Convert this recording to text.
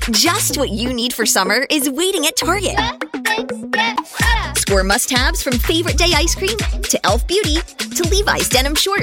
Just what you need for summer is waiting at Target. Score must-haves from favorite day ice cream to e.l.f. Beauty to Levi's denim shorts.